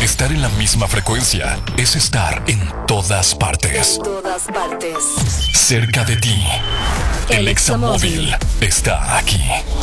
Estar en la misma frecuencia es estar en todas partes. En todas partes. Cerca de ti. El Examóvil está aquí.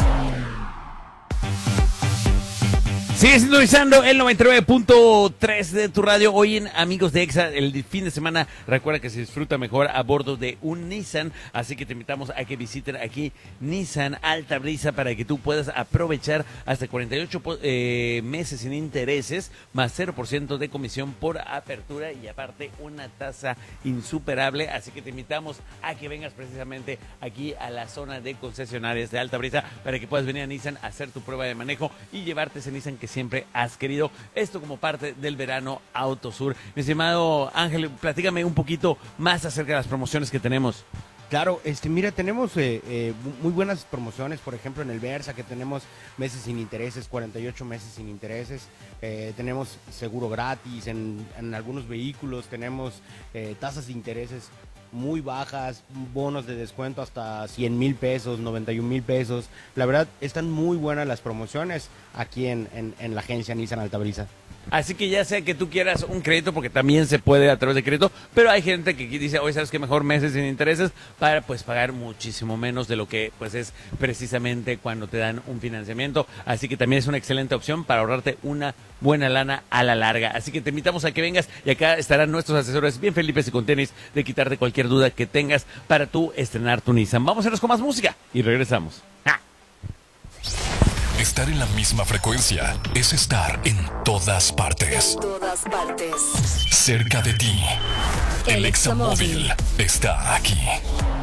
Sigue sintonizando el 99.3 de tu radio. Hoy en Amigos de Exa, el fin de semana, recuerda que se disfruta mejor a bordo de un Nissan, así que te invitamos a que visiten aquí Nissan Alta Brisa para que tú puedas aprovechar hasta 48 meses sin intereses, más 0% de comisión por apertura y aparte una tasa insuperable, así que te invitamos a que vengas precisamente aquí a la zona de concesionarias de Alta Brisa para que puedas venir a Nissan a hacer tu prueba de manejo y llevarte ese Nissan que siempre has querido. Esto como parte del verano Autosur. Mi estimado Ángel, platícame un poquito más acerca de las promociones que tenemos. Claro, mira, tenemos muy buenas promociones, por ejemplo en el Versa, que tenemos meses sin intereses, 48 meses sin intereses, tenemos seguro gratis, en algunos vehículos tenemos tasas de intereses muy bajas, bonos de descuento hasta 100,000 pesos, 91,000 pesos. La verdad, están muy buenas las promociones aquí en la agencia Nissan Alta Brisa. Así que ya sea que tú quieras un crédito, porque también se puede a través de crédito, pero hay gente que dice, oye, ¿sabes qué? Mejor meses sin intereses para pues pagar muchísimo menos de lo que pues es precisamente cuando te dan un financiamiento. Así que también es una excelente opción para ahorrarte una buena lana a la larga. Así que te invitamos a que vengas y acá estarán nuestros asesores bien felices y con tenis de quitarte cualquier duda que tengas para tú estrenar tu Nissan. Vamos a irnos con más música y regresamos. ¡Ah! Estar en la misma frecuencia es estar en todas partes. En todas partes. Cerca de ti. El El Examóvil Examóvil está aquí.